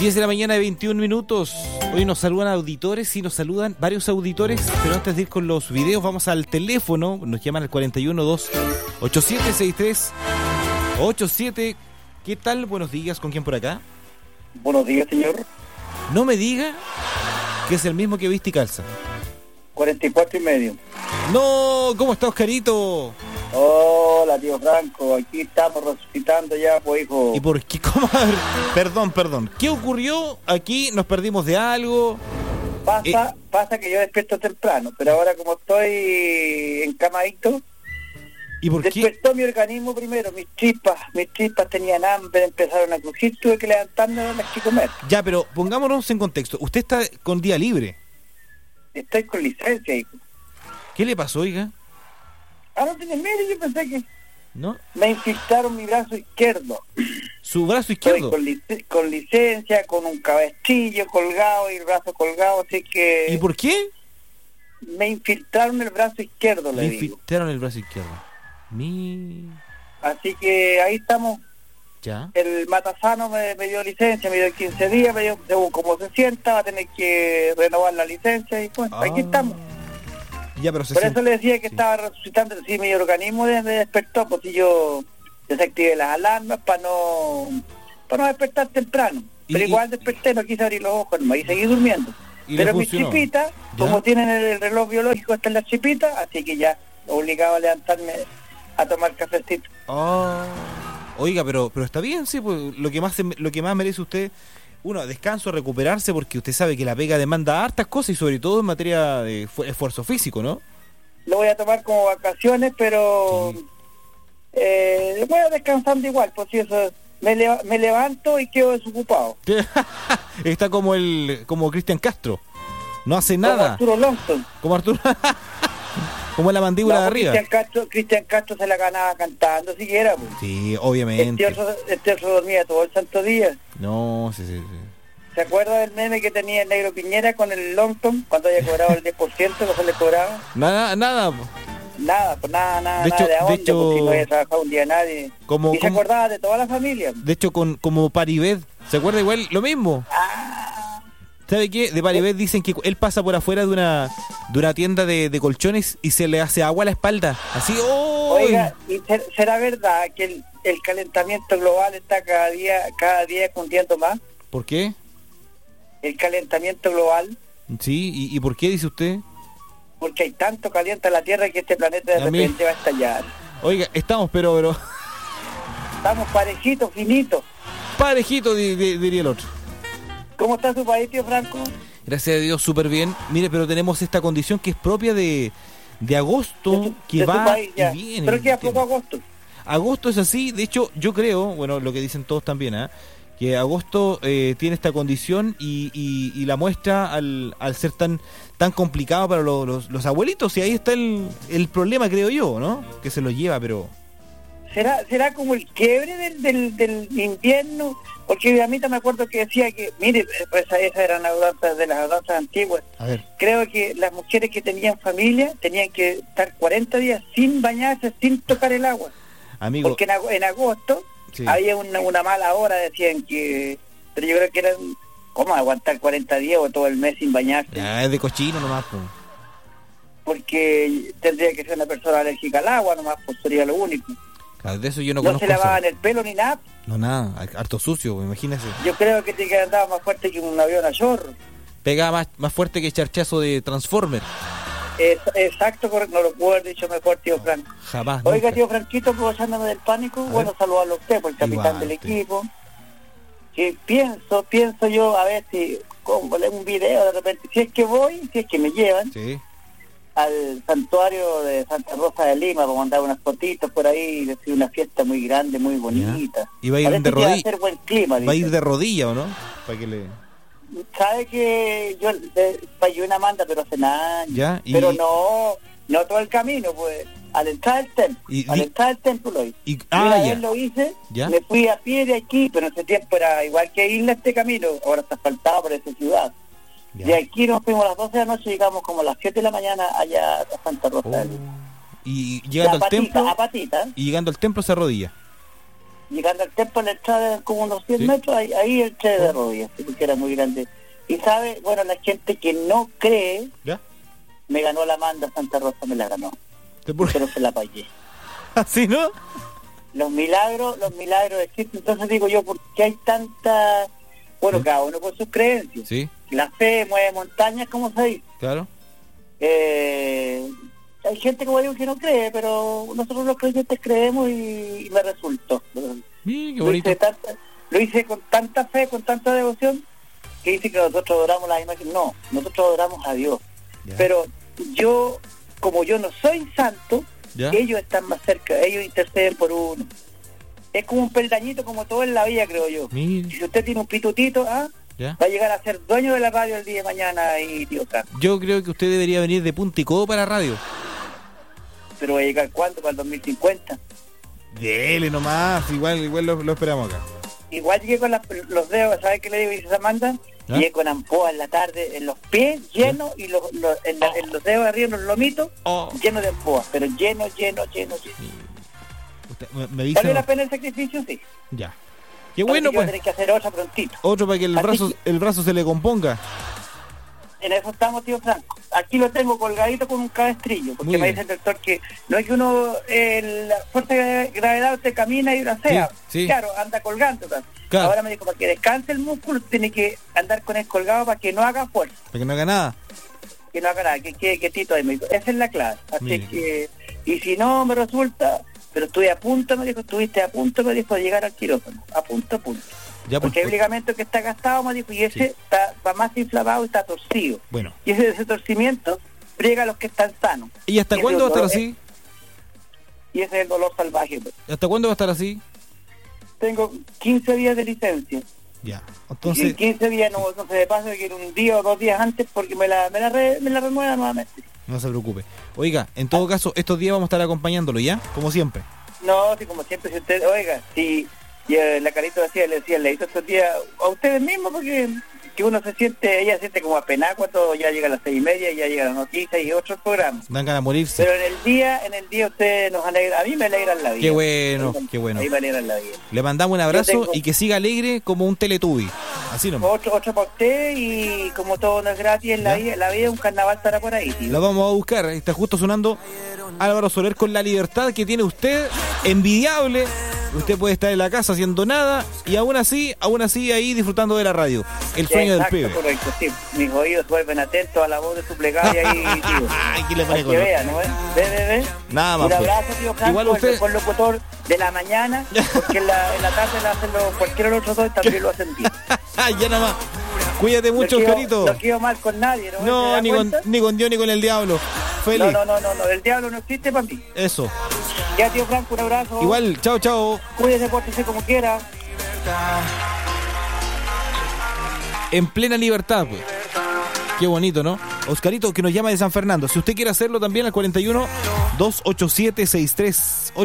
10 de la mañana, 21 minutos. Hoy nos saludan auditores, sí, nos saludan varios auditores, pero antes de ir con los videos vamos al teléfono, nos llaman al 412-8763-87. ¿Qué tal? Buenos días, ¿con quién por acá? Buenos días, señor. No me diga que es el mismo que viste y calza. 44,5. No, ¿cómo está, Oscarito? Hola, tío Franco, aquí estamos resucitando ya, pues, hijo. ¿Y por qué? ¿Cómo? A ver, perdón. ¿Qué ocurrió? Aquí nos perdimos de algo. Pasa que yo despierto temprano, pero ahora como estoy encamadito, ¿Y por qué? despertó mi organismo primero, mis chispas tenían hambre, empezaron a crujir, tuve que levantarme a las que comer. Ya, pero pongámonos en contexto. Usted está con día libre. Estoy con licencia, hijo. ¿Qué le pasó, oiga? Ah, no tenés miedo, yo pensé que ¿No? me infiltraron mi brazo izquierdo. ¿Su brazo izquierdo? Estoy con licencia, con un cabestillo colgado y el brazo colgado, así que... ¿Y por qué? Me infiltraron el brazo izquierdo, Le le digo. infiltraron el brazo izquierdo. Así que ahí estamos. ¿Ya? El Matasano me dio licencia, me dio 15 días, me dio, según cómo se sienta, va a tener que renovar la licencia y pues, aquí estamos. Ya, pero se Por siente- eso le decía que sí. estaba resucitando, sí, mi organismo me despertó, pues si yo desactivé las alarmas para no despertar temprano. Pero igual desperté, no quise abrir los ojos, nomás, y seguí durmiendo. ¿Y le Pero mis funcionó? chipitas, ¿Ya? como tienen el reloj biológico, están las chipitas, así que ya obligado a levantarme a tomar cafecito. Oiga, pero está bien, sí, pues lo que más merece usted, uno, descanso, recuperarse, porque usted sabe que la pega demanda hartas cosas y sobre todo en materia de esfuerzo físico, ¿no? Lo voy a tomar como vacaciones, pero Sí. voy a descansando igual, pues si eso, me levanto y quedo desocupado. Está como Cristian Castro, no hace Como nada, Arturo Longton. como Arturo, como la mandíbula de arriba. Cristian Castro se la ganaba cantando siquiera, pues. Sí, obviamente. Este otro dormía todo el santo día. No, sí. ¿Se acuerda del meme que tenía el Negro Piñera con el Longton cuando había cobrado el 10% que se le cobraba? Nada. Nada, pues nada De hecho- de de ahonde, hecho- porque no había trabajado un día nadie. Y se acordaba de toda la familia. De hecho, como Paribet, ¿se acuerda igual? Lo mismo. ¿Sabe qué? De Paribet dicen que él pasa por afuera de una tienda de colchones y se le hace agua a la espalda. Así, ¡oh! Oiga, ¿y será verdad que el calentamiento global está cada día cundiendo más? ¿Por qué? El calentamiento global, Sí, ¿y por qué dice usted? porque hay tanto caliente la Tierra que este planeta de repente va a estallar. Oiga, estamos, pero Estamos parejitos, finitos. parejito, diría el otro. ¿Cómo está su país, tío Franco? Gracias a Dios, súper bien. Mire, pero tenemos esta condición que es propia de agosto, que De su va país, ya. y viene. Pero queda ¿entiende? poco agosto. Agosto es así, de hecho yo creo, bueno, lo que dicen todos también, que agosto tiene esta condición y la muestra al ser tan complicado para los abuelitos, y ahí está el problema, creo yo, ¿no? Que se lo lleva, pero... ¿Será como el quiebre del invierno? Porque mi amita me acuerdo que decía que, mire, pues esas eran adoranzas de las adoranzas antiguas. A ver, Creo que las mujeres que tenían familia tenían que estar 40 días sin bañarse, sin tocar el agua. amigo... Porque en agosto Sí. había una mala hora, decían que... Pero yo creo que eran... ¿Cómo aguantar 40 días o todo el mes sin bañarse? Ya, es de cochino nomás, pues. Porque tendría que ser una persona alérgica al agua, nomás, pues sería lo único. Claro, de eso yo no No conozco. se lavaban el pelo ni nada. No, nada, harto sucio, pues, imagínese. Yo creo que tiene que andar más fuerte que un avión a chorro. Pega más fuerte que charchazo de Transformer. Exacto, correcto, no lo puedo haber dicho mejor, tío Franco. Jamás, Oiga, nunca. tío Franquito, aprovechándome del pánico, bueno, ver. saludarlo a usted, por el capitán Igual, del sí. equipo. Que pienso yo, a ver si, como un video de repente, si es que me llevan Sí. al santuario de Santa Rosa de Lima, para mandar unas fotitos por ahí, decir una fiesta muy grande, muy bonita. Y va a ir Parece de que va a rodillas. ser buen clima, Va a ir dice. de rodilla, ¿o no? Para que le... Sabe que yo fallé una manda, pero hace nada. Ya, y- Pero no todo el camino, pues, al entrar al templo. Y- Al entrar al templo lo hice. y- Una ya. vez lo hice, Ya. me fui a pie de aquí, pero en ese tiempo era igual que Isla este camino, ahora está asfaltado por esa ciudad. Ya. De aquí nos fuimos a las 12 de la noche, llegamos como a las 7 de la mañana allá a Santa Rosa. Oh. Y llegando al templo, A patita. y llegando al templo se arrodilla. llegando al templo, a la entrada como unos 100 metros, ahí entré de rodillas, porque era muy grande. Y sabe, bueno, la gente que no cree, ¿Ya? me ganó la manda Santa Rosa, me la ganó. Pero se la pagué. ¿Así, no? Los milagros existen. Entonces digo yo, ¿por qué hay tanta... Bueno, ¿Sí? cada uno con sus creencias. Sí, La fe mueve montañas, como se dice. claro. Hay gente, como digo, que no cree, pero nosotros los creyentes creemos y me resultó. Qué bonito. Lo hice con tanta fe, con tanta devoción, que dice que nosotros adoramos la imagen. No, nosotros adoramos a Dios. Ya. Pero yo, como yo no soy santo, ¿Ya? ellos están más cerca, ellos interceden por uno. Es como un peldañito, como todo en la vida, creo yo. Mire. Si usted tiene un pitutito, ¿Ya? va a llegar a ser dueño de la radio el día de mañana y tío Franco. Yo creo que usted debería venir de punta y codo para radio. Pero va a llegar ¿cuándo? Para el 2050. Dele nomás, igual lo esperamos acá. Igual llegué con los dedos, ¿sabes qué le digo? Dice Samantha, ¿Ah? llegué con ampoa en la tarde, en los pies llenos y en los dedos arriba, en los lomitos, llenos de ampoa, pero lleno. Usted me dice. ¿Vale la pena el sacrificio? Sí. Ya. Qué bueno, Yo pues. tenés que hacer otra prontito. Otro para que Así el brazo se le componga. En eso estamos, tío Franco. Aquí lo tengo colgadito con un cabestrillo, porque Muy me bien. dice el doctor que no es que uno, la fuerza de gravedad usted camina y bracea. Sí. Claro, anda colgando. Claro. Ahora me dijo, para que descanse el músculo, tiene que andar con él colgado para que no haga fuerza, Para que no haga nada. que no haga nada, que quede quietito ahí, me dijo. Esa es la clave. Así Mire. que, y si no me resulta, pero estuve a punto, me dijo, estuviste a punto, me dijo, de llegar al quirófano. A punto. Ya, Porque hay un ligamento que está gastado, me dijo, y ese va más inflamado y está torcido. Bueno. Y ese torcimiento friega a los que están sanos. ¿Y hasta Y ese cuándo va a estar dolor así? Y ese es el dolor salvaje. Pues. ¿Hasta cuándo va a estar así? Tengo 15 días de licencia. Ya. Y en Entonces, 15 días no se me pasa que en un día o 2 días antes porque me la renueva nuevamente. no se preocupe. Oiga, en todo caso, estos días vamos a estar acompañándolo, ¿ya? Como siempre. No, si como siempre, si usted, oiga, si la Carito le decía, leíto estos días a ustedes mismos, porque que uno ella siente como apenada cuando ya llega a las 6:30 y ya llega la noticia y otros programas. Dan ganas de morirse. Pero en el día ustedes nos alegran, a mí me alegran la vida. Qué bueno, qué bueno. A mí me alegran la vida. Le mandamos un abrazo tengo- y que siga alegre como un Teletubby. Así nomás. Otro para usted y como todo no es gratis en la vida un carnaval estará por ahí, tío. Lo vamos a buscar. Está justo sonando Álvaro Soler con la libertad que tiene usted, envidiable. Usted puede estar en la casa haciendo nada y aún así ahí disfrutando de la radio. El sueño Exacto, del pibe. correcto, sí. Mis oídos vuelven atentos a la voz de su plegaria y tío. Aquí le pone Para que color. vea, ¿no? Ve. Nada más. Un pues. abrazo, tío Franco, Igual usted- el mejor locutor de la mañana, porque en la tarde lo hacen cualquiera de los otros dos y también lo hacen bien. Ya nada más. Cuídate mucho, Oscarito. No quedo mal con nadie, ¿no? No, ¿Se da ni con cuenta? Dios ni con el diablo. Feliz. No, el diablo no existe para mí. Eso. Ya, tío Franco, un abrazo. Igual, chao, chao. Cuídese, pórtese como quiera. En plena libertad, pues. Qué bonito, ¿no? Oscarito, que nos llama de San Fernando. Si usted quiere hacerlo también al 41 287 63